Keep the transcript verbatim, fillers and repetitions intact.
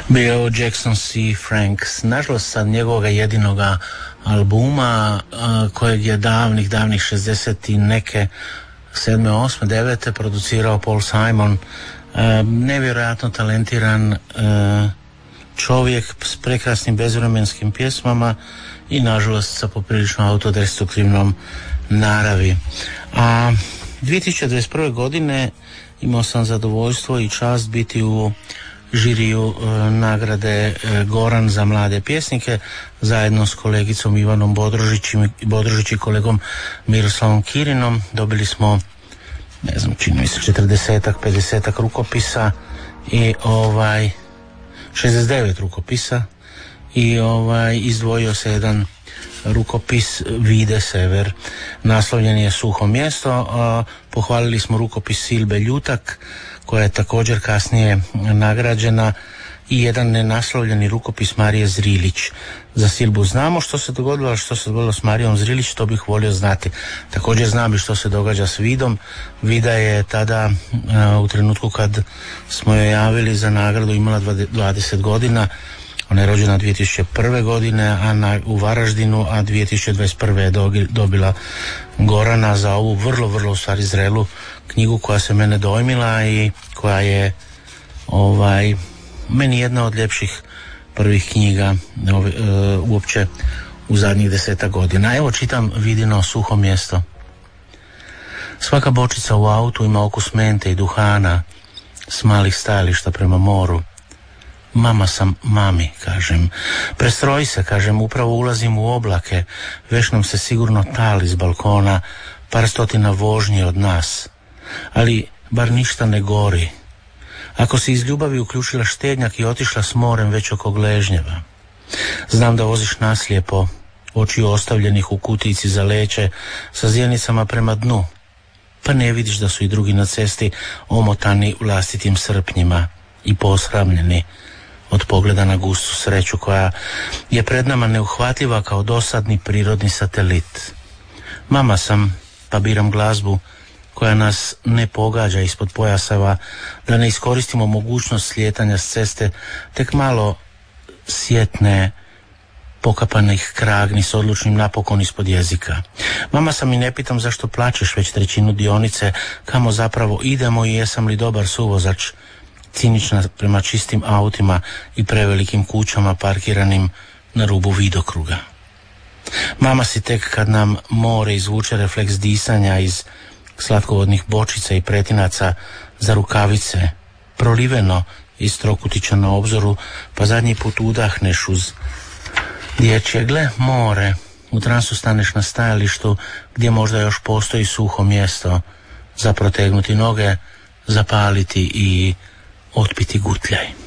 Bio Jackson C. Franks, nažalost sad njegovoga jedinoga albuma a, kojeg je davnih, davnih šezdeset i neke sedme, osme, devete producirao Paul Simon, a, nevjerojatno talentiran a, čovjek s prekrasnim bezvremenskim pjesmama i nažalost sa poprilično autodestruktivnom naravi. A dvije tisuće dvadeset prve godine imao sam zadovoljstvo i čast biti u žiriju e, nagrade e, Goran za mlade pjesnike zajedno s kolegicom Ivanom Bodrožić i kolegom Miroslavom Kirinom. Dobili smo, ne znam, čini mi se četrdesetak, pedesetak rukopisa i ovaj šezdeset devet rukopisa i ovaj izdvojio se jedan rukopis Vide Sever, naslovljen je Suho mjesto. A pohvalili smo rukopis Silbe Ljutak koja je također kasnije nagrađena i jedan nenaslovljeni rukopis Marije Zrilić. Za Silbu znamo što se dogodilo, a što se dogodilo s Marijom Zrilić to bih volio znati. Također znam i što se događa s Vidom. Vida je tada u trenutku kad smo joj javili za nagradu imala dvadeset godina. Ona je rođena dvije tisuće prve godine a na, u Varaždinu, a dvije tisuće dvadeset prve je dobila Gorana za ovu vrlo, vrlo u stvari zrelu knjigu koja se mene dojmila i koja je ovaj, meni jedna od ljepših prvih knjiga ove, e, uopće u zadnjih deseta godina. Evo čitam Vidino Suho mjesto. Svaka bočica u autu ima okus mente i duhana s malih stajališta prema moru. Mama sam mami, kažem. Prestroji se, kažem, upravo ulazim u oblake. Već nam se sigurno tali s balkona, par stotina vožnje od nas. Ali bar ništa ne gori. Ako si iz ljubavi uključila štednjak i otišla s morem već oko Gležnjeva. Znam da voziš naslijepo, očiju ostavljenih u kutijici za leće, sa zjenicama prema dnu. Pa ne vidiš da su i drugi na cesti omotani vlastitim srpnjima i posramljeni od pogleda na gustu sreću koja je pred nama neuhvatljiva kao dosadni prirodni satelit. Mama sam, pa biram glazbu koja nas ne pogađa ispod pojaseva, da ne iskoristimo mogućnost slijetanja s ceste, tek malo sjetne pokapanih kragni s odlučnim napokon ispod jezika. Mama sam i ne pitam zašto plačeš već trećinu dionice, kamo zapravo idemo i jesam li dobar suvozač, cinična prema čistim autima i prevelikim kućama parkiranim na rubu vidokruga. Mama si tek kad nam more izvuče refleks disanja iz slatkovodnih bočica i pretinaca za rukavice, proliveno iz trokutića na obzoru, pa zadnji put udahneš uz dječje, gle, more, u transu staneš na stajalištu gdje možda još postoji suho mjesto za protegnuti noge, zapaliti i otpiti gutljaj.